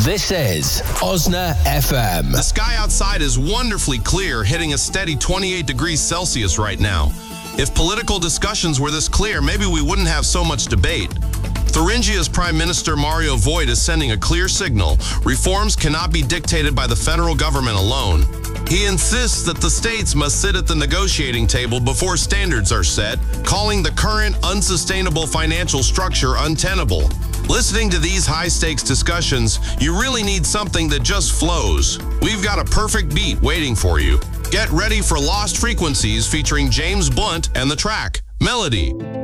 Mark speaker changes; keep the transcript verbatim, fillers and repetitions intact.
Speaker 1: This is Osna F M.
Speaker 2: The sky outside is wonderfully clear, hitting a steady twenty-eight degrees Celsius right now. If political discussions were this clear, maybe we wouldn't have so much debate. Thuringia's Prime Minister Mario Voigt is sending a clear signal. Reforms cannot be dictated by the federal government alone. He insists that the states must sit at the negotiating table before standards are set, calling the current unsustainable financial structure untenable. Listening to these high-stakes discussions, you really need something that just flows. We've got a perfect beat waiting for you. Get ready for Lost Frequencies featuring James Blunt and the track, Melody.